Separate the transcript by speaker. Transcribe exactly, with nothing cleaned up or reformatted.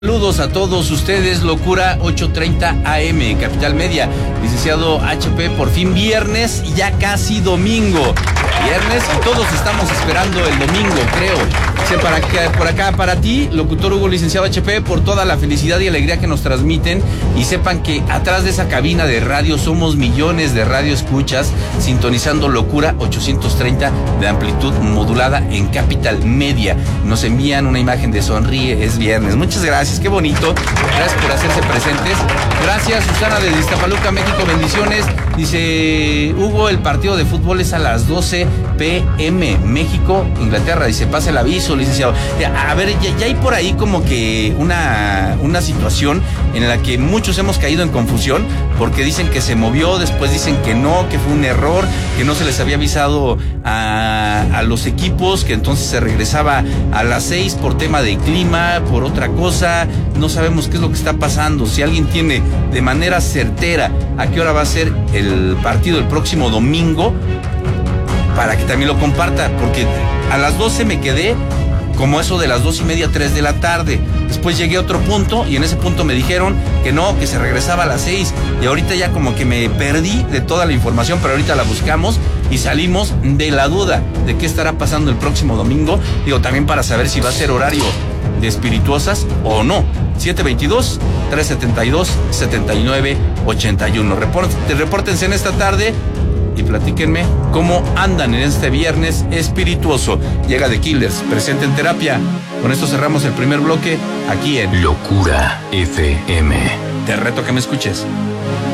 Speaker 1: Saludos a todos ustedes, Locura ocho treinta A M, Capital Media. Licenciado H P, por fin viernes y ya casi domingo. Viernes y todos estamos esperando el domingo, creo. Sé para acá, por acá para ti, locutor Hugo, licenciado H P, por toda la felicidad y alegría que nos transmiten. Y sepan que atrás de esa cabina de radio somos millones de radioescuchas sintonizando Locura ochocientos treinta de amplitud modulada en Capital Media. Nos envían una imagen de sonríe, es viernes. Muchas gracias, qué bonito. Gracias por hacerse presentes. Gracias, Susana de Iztapaluca, México, bendiciones. Dice Hugo, el partido de fútbol es a las doce pe eme, México, Inglaterra. Dice, pasa el aviso, licenciado. A ver, ya, ya hay por ahí como que una, una situación en la que muchos hemos caído en confusión, porque dicen que se movió, después dicen que no, que fue un error, que no se les había avisado a, a los equipos, que entonces se regresaba a las seis por tema de clima, por otra cosa. No sabemos qué es lo que está pasando. Si alguien tiene de manera certera a qué hora va a ser el partido el próximo domingo, para que también lo comparta, porque a las doce me quedé como eso de las dos y media, tres de la tarde. Después llegué a otro punto y en ese punto me dijeron que no, que se regresaba a las seis. Y ahorita ya como que me perdí de toda la información, pero ahorita la buscamos y salimos de la duda de qué estará pasando el próximo domingo. Digo, también para saber si va a ser horario de espirituosas o no. siete veintidós, trescientos setenta y dos, setenta y nueve ochenta y uno. Repórtense en esta tarde y platíquenme cómo andan en este viernes espirituoso. Llega The Killers, presente en terapia. Con esto cerramos el primer bloque aquí en
Speaker 2: Locura F M.
Speaker 1: Te reto que me escuches.